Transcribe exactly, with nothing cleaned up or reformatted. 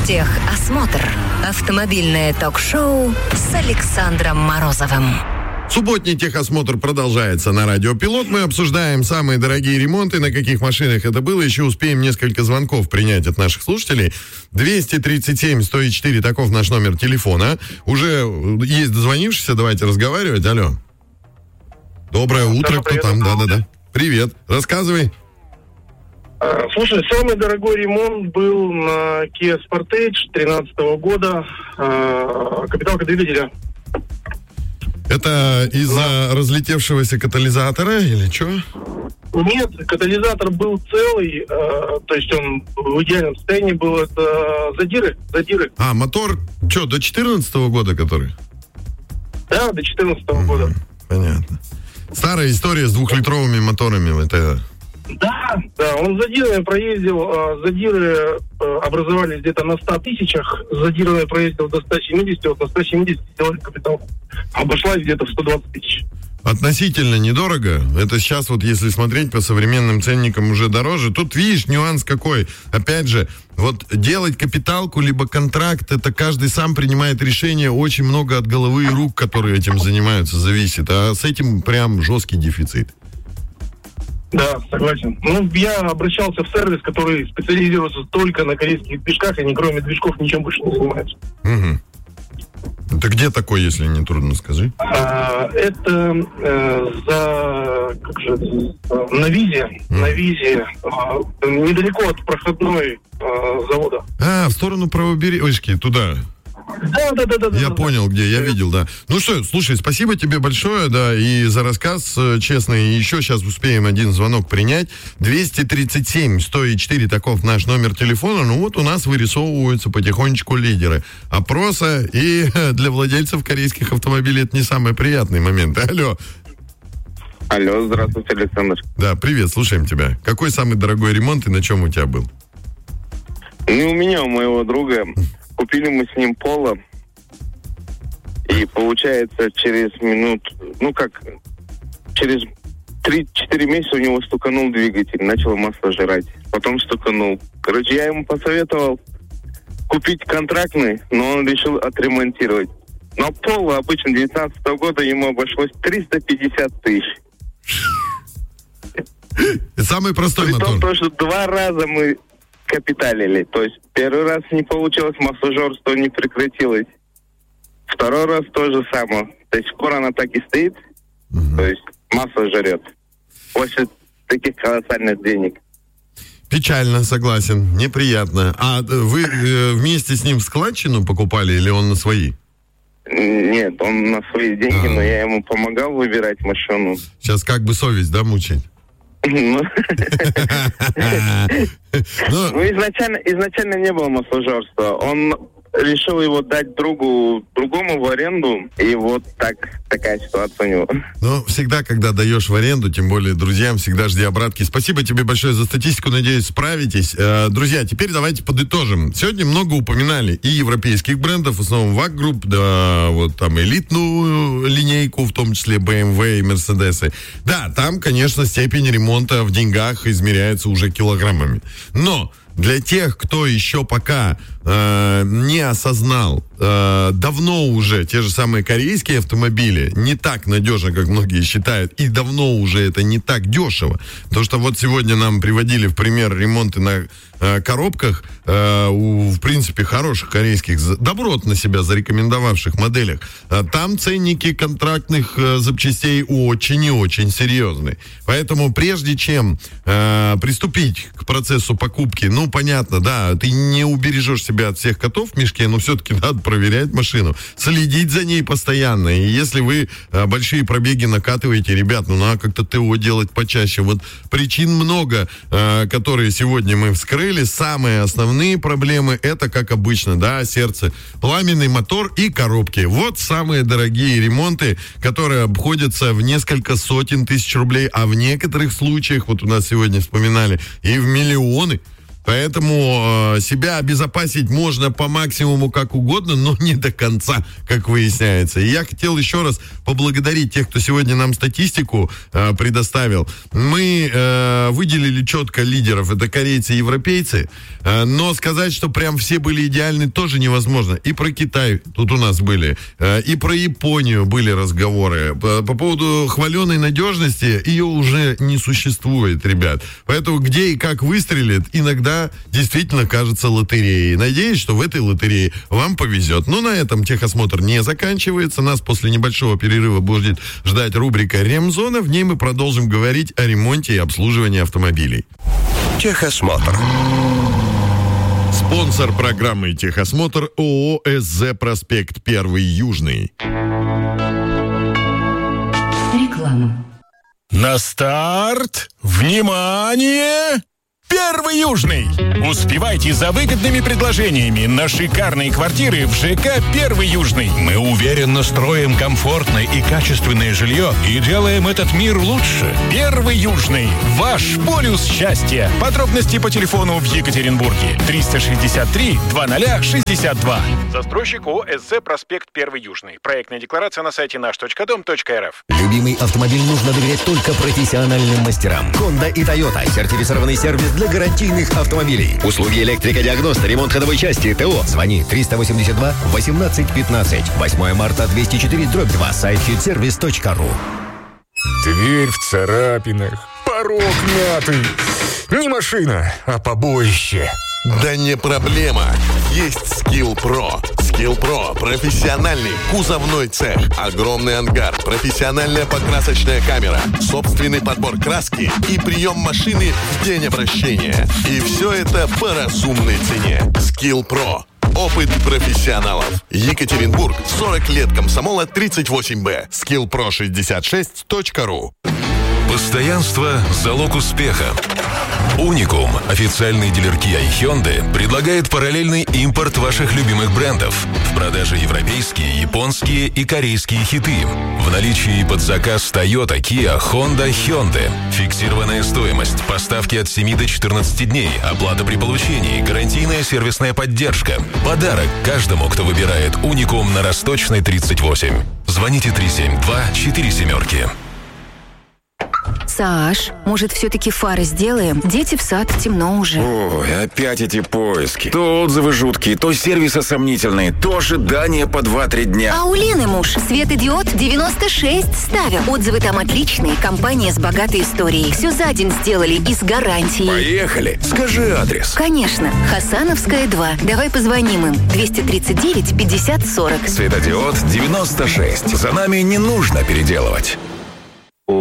Техосмотр. Автомобильное ток-шоу с Александром Морозовым. Субботний техосмотр продолжается на Радио Пилот. Мы обсуждаем самые дорогие ремонты, на каких машинах это было. Еще успеем несколько звонков принять от наших слушателей. двести тридцать семь сто четыре, таков наш номер телефона. Уже есть дозвонившийся, давайте разговаривать. Алло. Доброе утро, кто там? Да-да-да. Привет, рассказывай. Слушай, самый дорогой ремонт был на Kia Sportage тринадцатого года. Капиталка двигателя. Это из-за разлетевшегося катализатора или что? Нет, катализатор был целый, э, то есть он в идеальном состоянии был. Это задиры, задиры. А, мотор, что, до четырнадцатого года который? Да, до четырнадцатого mm-hmm. года. Понятно. Старая история с двухлитровыми моторами. Это... Да, да, он задирами проездил, э, задиры э, образовались где-то на ста тысячах, задирами проездил до ста семидесяти, вот на ста семидесяти сделали капитал. Обошлась где-то в сто двадцать тысяч. Относительно недорого. Это сейчас вот если смотреть по современным ценникам уже дороже. Тут видишь нюанс какой. Опять же, вот делать капиталку либо контракт, это каждый сам принимает решение. Очень много от головы и рук, которые этим занимаются, зависит. А с этим прям жесткий дефицит. Да, согласен. Ну, я обращался в сервис, который специализируется только на корейских движках, и кроме движков ничем больше не занимается. Угу. Это где такой, если не трудно, скажи? А, это э, за как же, на Визе, mm. на Визе, э, недалеко от проходной э, завода. А, в сторону правобережки, туда. Да, да, да, да. Я да, понял, да. где, я видел, да. Ну что, слушай, спасибо тебе большое, да, и за рассказ честный. И еще сейчас успеем один звонок принять. двести тридцать семь сто четыре, таков наш номер телефона. Ну вот у нас вырисовываются потихонечку лидеры опроса. И для владельцев корейских автомобилей это не самый приятный момент. Алло. Алло, здравствуйте, Александр. Да, привет, слушаем тебя. Какой самый дорогой ремонт и на чем у тебя был? Ну, у меня, у моего друга... Купили мы с ним Поло, и получается через минут, ну как, через три-четыре месяца у него стуканул двигатель, начал масло жрать, потом стуканул. Короче, я ему посоветовал купить контрактный, но он решил отремонтировать. Но Поло обычно девятнадцатого года ему обошлось триста пятьдесят тысяч. Самый простой При мотор. том, то, что два раза мы капиталили. То есть первый раз не получилось, массажерство не прекратилось. Второй раз то же самое. До сих пор она так и стоит. Угу. То есть масса жрет. После таких колоссальных денег. Печально, согласен. Неприятно. А вы э, вместе с ним складчину покупали или он на свои? Нет, он на свои деньги, а. но я ему помогал выбирать машину. Сейчас как бы совесть, да, мучает? Ну, изначально, изначально не было массажерства. Он решил его дать другу, другому в аренду, и вот так, такая ситуация у него. Ну, всегда, когда даешь в аренду, тем более друзьям, всегда жди обратки. Спасибо тебе большое за статистику, надеюсь, справитесь. Э, друзья, теперь давайте подытожим. Сегодня много упоминали и европейских брендов, в основном вак Group, да, вот там элитную линейку, в том числе бэ эм вэ и Mercedes. Да, там, конечно, степень ремонта в деньгах измеряется уже килограммами. Но для тех, кто еще пока э, не осознал, э, давно уже те же самые корейские автомобили не так надежно, как многие считают, и давно уже это не так дешево. Потому что вот сегодня нам приводили в пример ремонты на э, коробках э, у, в принципе, хороших корейских, добротно себя зарекомендовавших моделях. Э, там ценники контрактных э, запчастей очень и очень серьезные. Поэтому прежде чем э, приступить к процессу покупки, ну, понятно, да, ты не убережешь себя от всех котов в мешке, но все-таки надо проверять машину, следить за ней постоянно. И если вы а, большие пробеги накатываете, ребят, ну надо как-то ТО делать почаще. Вот причин много, а, которые сегодня мы вскрыли. Самые основные проблемы, это, как обычно, да, сердце, пламенный мотор и коробки. Вот самые дорогие ремонты, которые обходятся в несколько сотен тысяч рублей, а в некоторых случаях, вот у нас сегодня вспоминали, и в миллионы. Поэтому э, себя обезопасить можно по максимуму как угодно, но не до конца, как выясняется. И я хотел еще раз поблагодарить тех, кто сегодня нам статистику э, предоставил. Мы э, выделили четко лидеров, это корейцы и европейцы, э, но сказать, что прям все были идеальны, тоже невозможно. И про Китай тут у нас были, э, и про Японию были разговоры. По, по поводу хваленой надежности ее уже не существует, ребят. Поэтому где и как выстрелит, иногда действительно кажется лотереей. Надеюсь, что в этой лотерее вам повезет. Но на этом техосмотр не заканчивается. Нас после небольшого перерыва будет ждать рубрика «Ремзона». В ней мы продолжим говорить о ремонте и обслуживании автомобилей. Техосмотр. Спонсор программы «Техосмотр» ООО «СЗ Проспект Первый Южный». Реклама. На старт! Внимание! Первый Южный! Успевайте за выгодными предложениями на шикарные квартиры в ЖК «Первый Южный». Мы уверенно строим комфортное и качественное жилье и делаем этот мир лучше. Первый Южный. Ваш полюс счастья. Подробности по телефону в Екатеринбурге. триста шестьдесят три двадцать шестьдесят два. Застройщик ООО «СЗ Проспект Первый Южный». Проектная декларация на сайте наш точка дом точка эр эф. Любимый автомобиль нужно доверять только профессиональным мастерам. Honda и Toyota. Сертифицированный сервис для гарантийных автомобилей. Услуги электрика-диагноста, ремонт ходовой части, ТО. Звони триста восемьдесят два восемнадцать пятнадцать. восьмое марта двести четыре дробь два. Сайт фитсервис точка ру. Дверь в царапинах, порог мятый. Не машина, а побоище. Да не проблема. Есть Skill Pro. Skill Pro – профессиональный кузовной цех, огромный ангар, профессиональная покрасочная камера, собственный подбор краски и прием машины в день обращения. И все это по разумной цене. Skill Pro. Опыт профессионалов. Екатеринбург, сорок лет комсомола, тридцать восемь Б. скилл про шестьдесят шесть точка ру. Постоянство – залог успеха. Уникум, официальный дилер Kia и Hyundai, предлагает параллельный импорт ваших любимых брендов. В продаже европейские, японские и корейские хиты. В наличии под заказ Toyota, Kia, Honda, Hyundai. Фиксированная стоимость, поставки от семи до четырнадцати дней, оплата при получении, гарантийная сервисная поддержка. Подарок каждому, кто выбирает Уникум на Росточной тридцать восемь. Звоните три семь два четыре семерки. Саш, может, все-таки фары сделаем? Дети в сад, темно уже. Ой, опять эти поиски. То отзывы жуткие, то сервисы сомнительные, то ожидания по два-три дня. А у Лены муж светодиод девяносто шесть ставил. Отзывы там отличные, компания с богатой историей. Все за день сделали и с гарантией. Поехали, скажи адрес. Конечно, Хасановская, два. Давай позвоним им. двести тридцать девять пятьдесят сорок. Светодиод девяносто шесть. За нами не нужно переделывать.